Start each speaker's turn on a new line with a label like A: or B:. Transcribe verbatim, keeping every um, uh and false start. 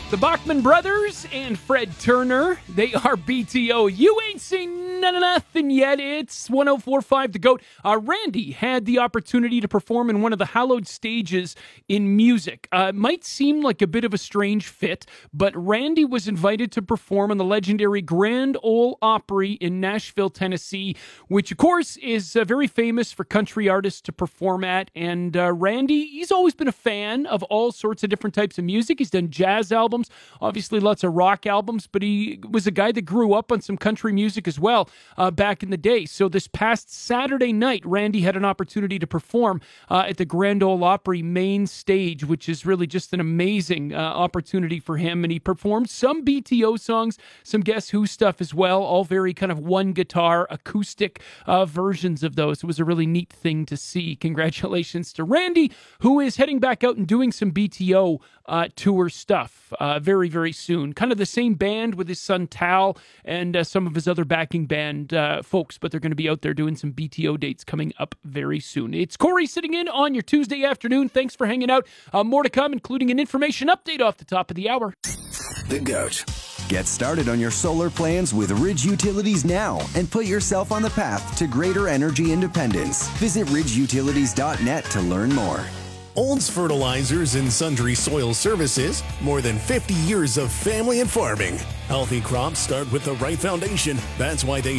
A: The Bachman Brothers and Fred Turner, they are B T O. You ain't seen none of nothing yet. It's one oh four point five The Goat. Uh, Randy had the opportunity to perform in one of the hallowed stages in music. Uh, it might seem like a bit of a strange fit, but Randy was invited to perform in the legendary Grand Ole Opry in Nashville, Tennessee, which, of course, is uh, very famous for country artists to perform at. And uh, Randy, he's always been a fan of all sorts of different types of music. He's done jazz albums. Obviously, lots of rock albums, but he was a guy that grew up on some country music as well uh, back in the day. So this past Saturday night, Randy had an opportunity to perform uh, at the Grand Ole Opry main stage, which is really just an amazing uh, opportunity for him. And he performed some B T O songs, some Guess Who stuff as well, all very kind of one guitar acoustic uh, versions of those. It was a really neat thing to see. Congratulations to Randy, who is heading back out and doing some B T O uh, tour stuff. Uh, very, very soon. Kind of the same band with his son Tal and uh, some of his other backing band uh, folks, but they're going to be out there doing some B T O dates coming up very soon. It's Corey sitting in on your Tuesday afternoon. Thanks for hanging out. Uh, more to come, including an information update off the top of the hour.
B: The Goat. Get started on your solar plans with Ridge Utilities now and put yourself on the path to greater energy independence. Visit ridge utilities dot net to learn more.
C: Olds Fertilizers and Sundry Soil Services, more than fifty years of family and farming. Healthy crops start with the right foundation. That's why they